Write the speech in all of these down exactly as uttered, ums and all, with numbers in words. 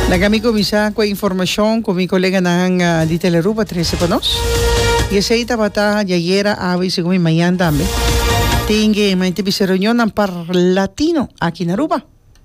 Nagami komisa ko informasyon kung mi kolega ng uh, di Teleruba trece panos. Yaseita bata yayera awi si kumi mayan dami. Tinge maintibisa reunion ng Parlatino aqui na Aruba.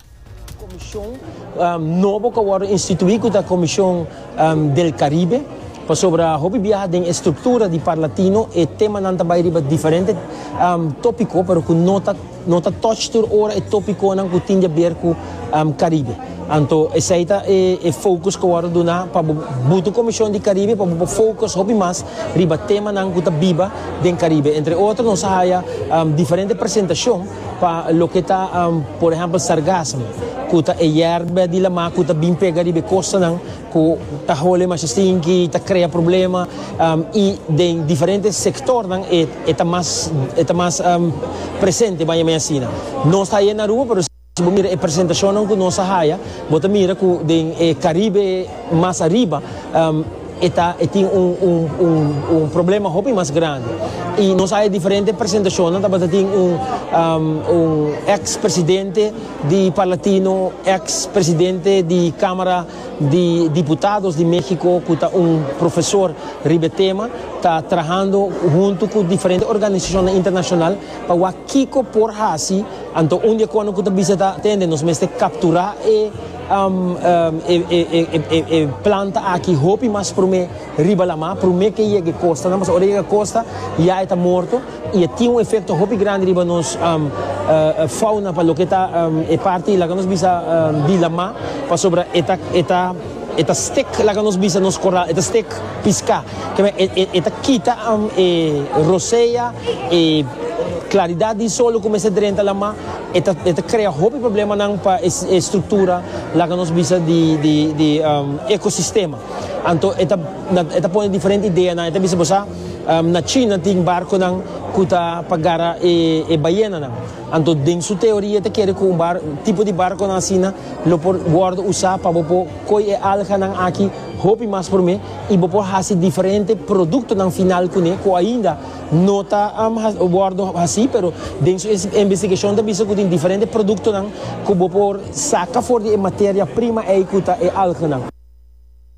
Comissão um, novo que agora instituído da Comissão um, del Caribe para sobre a hobby viagem estrutura de Parlatino e tema não também riba diferente um, tópico pero com nota nota touch tour ora e tópico não que tinha ver com um, Caribe. Então, essa é o foco que agora dona para a Comissão de Caribe para o focus hobby mais riba tema não que biba do Caribe. Entre outros, nós há um, diferentes apresentações para o que está, um, por exemplo, sargassmo, que está a erva de lama, que está bem pegada riba costa não, que está role mais stinky, está cria problema um, e de diferentes setores não é está mais está mais um, presente vai a assim. Nós está aí na rua, pero se você mira a apresentação que nós há, você mira que o Caribe mais arriba um, está tem um, um, um, um problema hobby mais grande. E nós há diferentes apresentações, também tem um, um, um ex-presidente de Parlatino, ex-presidente de Câmara de Deputados de México, que está um professor Ribetema, está trabalhando junto com diferentes organizações internacionais para o Kiko por Hasi. Então, um dia quando você visita atende, nós mesmo capturar e um, um, e, e, e, e planta aqui hobby mais para mim riba lama, para mim que ia costa, mas a orelha costa já está morto e tem um efeito hobby grande riba nos um, uh, fauna para o que está um, e parte lá que nós bisa um, de lama para sobre eta eta eta stick lá que nós bisa nos coral, eta stick pisca, que eta quita um, e roseia e claridade de solo começa dentro da lama eta eta cria hobby problema não para a estrutura lá que nós bisa de de, de um, ecossistema. Então eta eta põe diferente ideia na eta bisa bosa um, na China tem barco não kuta pagara e e baiana não. Então dentro sua teoria te quer com um bar tipo de barco na China lo por guarda usar para bopo coi e alga não aqui hobby mais por mim e bopo hasi diferente produto no final com ele co ainda nota um, guardo assim pero dentro essa investigação da bisa com diferente produto não que bopo saca fora de matéria prima e kuta e alga não.